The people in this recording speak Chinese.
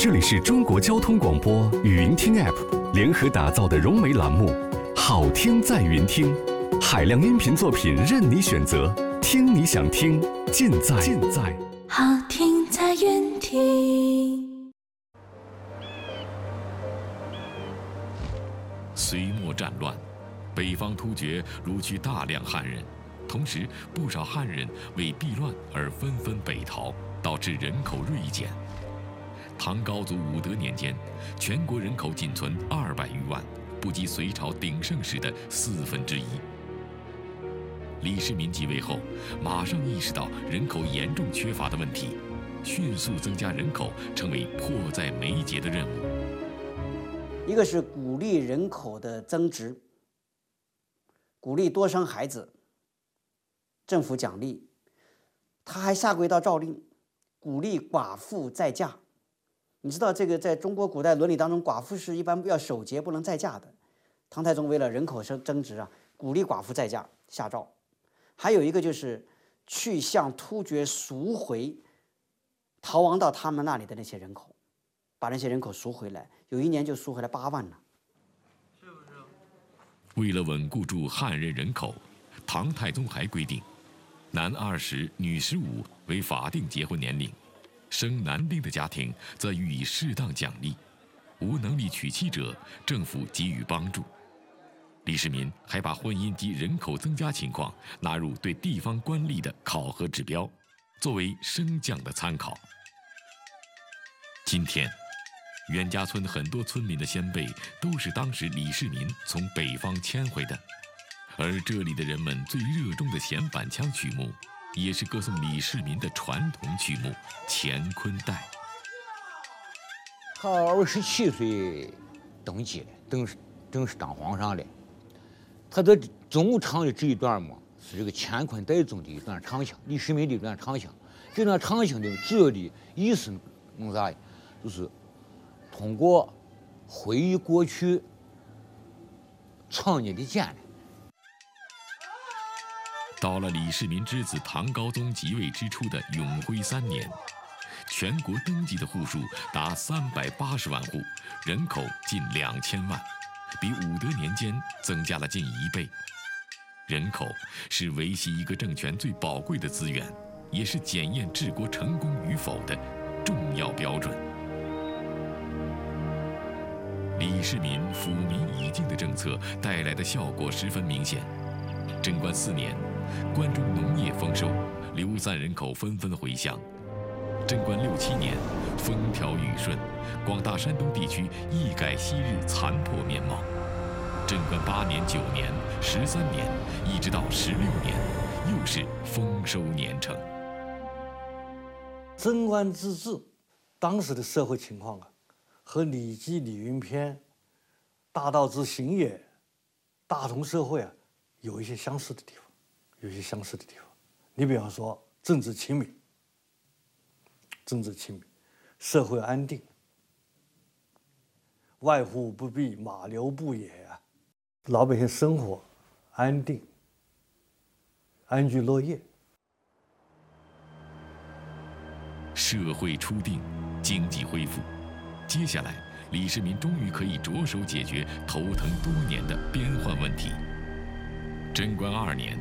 这里是中国交通广播语音听 App 联合打造的融媒栏目，好听在云听，海量音频作品任你选择，听你想听，尽在好听在云听。 隋末战乱，北方突厥掳去大量汉人，同时不少汉人为避乱而纷纷北逃，导致人口锐减。唐高祖武德年间，全国人口仅存200余万，不及隋朝鼎盛时的1/4。李世民继位后，马上意识到人口严重缺乏的问题，迅速增加人口成为迫在眉睫的任务。 一个是鼓励人口的增值，鼓励多生孩子，政府奖励。他还下过一道诏令，鼓励寡妇再嫁。你知道这个在中国古代伦理当中，寡妇是一般要守节不能再嫁的。唐太宗为了人口增值啊，鼓励寡妇再嫁，下诏。还有一个就是去向突厥赎回逃亡到他们那里的那些人口，把那些人口赎回来，有一年就赎回来8万呢。 为了稳固住汉人人口，唐太宗还规定，男20女15为法定结婚年龄，生男丁的家庭则予以适当奖励，无能力娶妻者，政府给予帮助。李世民还把婚姻及人口增加情况纳入对地方官吏的考核指标，作为升降的参考。今天，袁家村很多村民的先辈都是当时李世民从北方迁回的，而这里的人们最热衷的弦板腔曲目，也是歌颂李世民的传统曲目《乾坤带》。 他27岁登基了，正式当皇上了。他的总唱的这一段嘛，是这个《乾坤带》中的一段长腔，李世民的一段长腔。这段长腔的主要的意思弄啥呀？就是通过回忆过去，唱你的艰难。 到了李世民之子唐高宗即位之初的永徽3年，全国登记的户数达380万户，人口近2000万，比武德年间增加了近1倍。人口是维系一个政权最宝贵的资源，也是检验治国成功与否的重要标准。李世民抚民以静的政策带来的效果十分明显。贞观4年，关中农业丰收，流散人口纷纷回乡。贞观6、7年，风调雨顺，广大山东地区一改昔日残破面貌。贞观8年、9年、13年，一直到16年，又是丰收年成。 贞观之治，当时的社会情况啊，和《礼记·礼运篇》“大道之行也，大同社会”啊，有一些相似的地方，你比方说政治清明，社会安定，外户不避，马流不也啊，老百姓生活安定，安居乐业。 社会初定，经济恢复，接下来李世民终于可以着手解决头疼多年的边患问题。贞观2年，